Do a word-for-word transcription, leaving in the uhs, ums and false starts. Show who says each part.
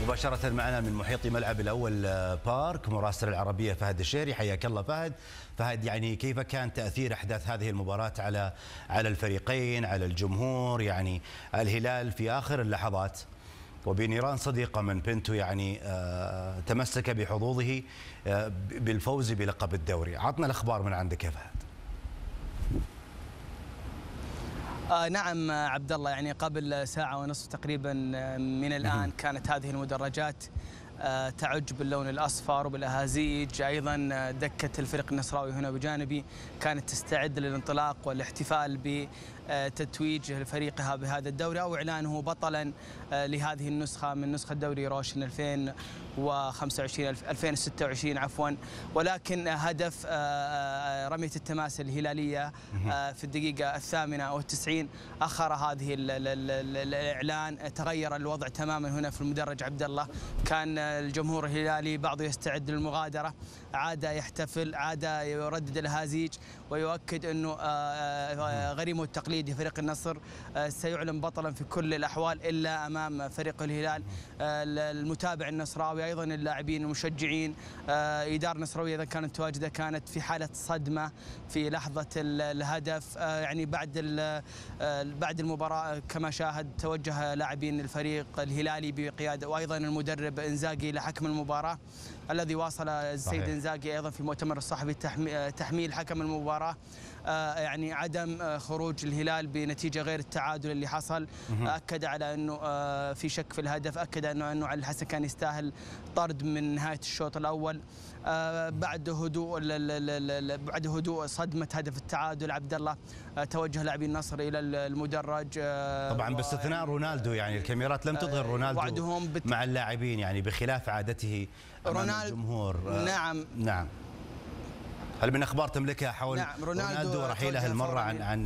Speaker 1: مباشرة معنا من محيط ملعب الأول بارك مراسل العربية فهد الشهري. حياك الله فهد. فهد، يعني كيف كان تأثير أحداث هذه المباراة على على الفريقين، على الجمهور؟ يعني الهلال في آخر اللحظات وبنيران صديقة من بنتو يعني آه تمسك بحظوظه آه بالفوز بلقب الدوري. عطنا الأخبار من عندك يا فهد.
Speaker 2: آه نعم عبد الله، يعني قبل ساعة ونصف تقريبا من الآن كانت هذه المدرجات آه تعج باللون الأصفر وبالأهازيج. أيضا دكة الفريق النصراوي هنا بجانبي كانت تستعد للانطلاق والاحتفال بتتويج فريقها بهذا الدوري أو إعلانه بطلا آه لهذه النسخة من نسخة دوري روشن ألفين وخمسة وعشرين ألفين وستة وعشرين عفوا. ولكن هدف آه رمية التماس الهلالية آه في الدقيقة الثامنة والتسعين أخر هذه ال ال ال الإعلان. تغير الوضع تماما هنا في المدرج عبد الله. كان الجمهور الهلالي بعضه يستعد للمغادرة، عاد يحتفل، عاد يردد الهازيج ويؤكد أنه غريمه التقليدي فريق النصر سيعلن بطلا في كل الأحوال إلا أمام فريق الهلال. المتابع النصراوي أيضا اللاعبين المشجعين إدارة نصراوية إذا كانت تواجده كانت في حالة صدمة في لحظة الهدف. يعني بعد بعد المباراة كما شاهد توجه لاعبين الفريق الهلالي بقيادة وأيضا المدرب إنزاغي لحكم المباراة الذي واصل السيد إنزاغي أيضا في مؤتمر الصحفي تحميل حكم المباراة آه يعني عدم آه خروج الهلال بنتيجة غير التعادل اللي حصل. أكد على أنه آه في شك في الهدف، أكد أنه أنه علي الحسن كان يستاهل طرد من نهاية الشوط الأول. آه بعد هدوء بعد هدوء صدمة هدف التعادل عبد الله آه توجه لاعبي النصر إلى المدرج آه
Speaker 1: طبعا باستثناء رونالدو. يعني الكاميرات لم تظهر رونالدو مع اللاعبين يعني بخلاف عادته أمام الجمهور.
Speaker 2: آه نعم
Speaker 1: نعم. هل من أخبار تملكها حول
Speaker 2: نعم
Speaker 1: رونالدو ورحيله هالمرة عن عن